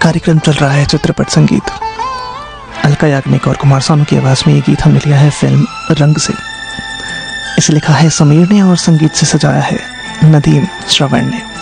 कार्यक्रम चल रहा है चित्रपट संगीत। अलका याग्निक और कुमार सानू की आवाज़ में ये गीत हमने लिया है फिल्म रंग से। इसे लिखा है समीर ने और संगीत से सजाया है नदीम श्रवण ने।